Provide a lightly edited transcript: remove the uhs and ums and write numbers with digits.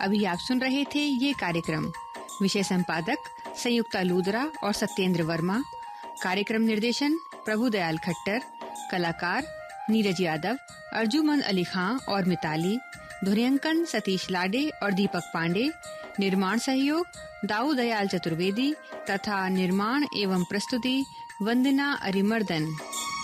अभी आप सुन रहे थे ये कार्यक्रम। विषय संपादक संयुक्ता लूदरा और सत्येंद्र वर्मा। कार्यक्रम निर्देशन प्रभुदयाल खट्टर। कलाकार नीरज यादव, अर्जुमंद अली खां और मिताली। ध्वनियांकन सतीश लाडे और दीपक पांडे। निर्माण सहयोग दाऊ दयाल चतुर्वेदी तथा निर्माण एवं प्रस्तुति वंदना अरिमर्दन।